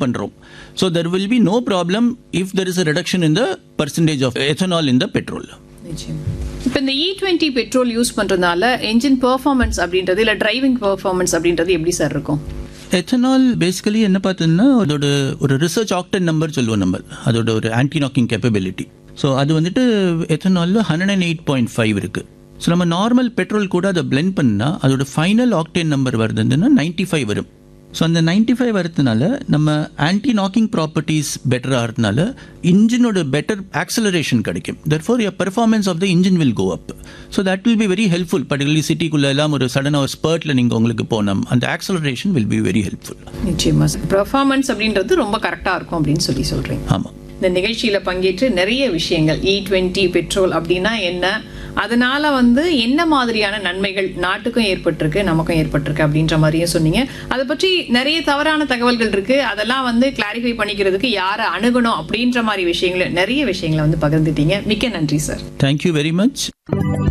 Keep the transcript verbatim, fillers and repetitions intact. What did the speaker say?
பண்றோம். So there will be no problem if there is a reduction in the percentage of ethanol in the petrol. இப்போ இந்த இ twenty petrol use பண்றதுனால engine performance அப்படின்றது இல்ல driving performance அப்படின்றது எப்படி sir இருக்கும்? எத்தனால் பேசிக்கலி என்ன பார்த்தீங்கன்னா அதோட ஒரு ரிசர்ச் ஆக்டன் நம்பர் சொல்லுவோம் நம்ம, அதோட ஒரு ஆன்டி நாக்கிங் கேப்பபிலிட்டி. ஸோ அது வந்துட்டு எத்தனாலில் hundred and eight point five இருக்குது. ஸோ நம்ம நார்மல் பெட்ரோல் கூட அதை பிளெண்ட் பண்ணால் அதோட ஃபைனல் ஆக்டேன் நம்பர் வருதுன்னா நைன்டி ஃபைவ் வரும். ஸோ அந்த நைன்டி ஃபைவ் வரதுனால நம்ம ஆன்டி நாக்கிங் ப்ராப்பர்ட்டிஸ் பெட்டர் ஆகிறதுனால இன்ஜினோட பெட்டர் ஆக்சலரேஷன் கிடைக்கும். therefore your performance of the engine will go up. so that will be very helpful, particularly சிட்டிக்குள்ள எல்லாம் ஒரு சடனாக ஒரு ஸ்பர்ட்ல நீங்கள் உங்களுக்கு போனோம், அந்த acceleration will be very helpful. நிச்சயமா பெர்ஃபார்மன்ஸ் அப்படின்றது ரொம்ப கரெக்டாக இருக்கும் அப்படின்னு சொல்லி சொல்கிறீங்க. ஆமாம். இந்த நிகழ்ச்சியில பங்கேற்று நிறைய விஷயங்கள் இ டுவெண்ட்டி பெட்ரோல் அப்படின்னா என்ன, அதனால வந்து என்ன மாதிரியான நன்மைகள் நாட்டுக்கும் ஏற்பட்டிருக்கு நமக்கும் ஏற்பட்டிருக்கு அப்படின்ற மாதிரியும் சொன்னீங்க. அதை பற்றி நிறைய தவறான தகவல்கள் இருக்கு, அதெல்லாம் வந்து கிளாரிஃபை பண்ணிக்கிறதுக்கு யாரை அணுகணும் அப்படின்ற மாதிரி விஷயங்கள் நிறைய விஷயங்களை வந்து பகிர்ந்துட்டீங்க. மிக்க நன்றி சார். Thank you very much.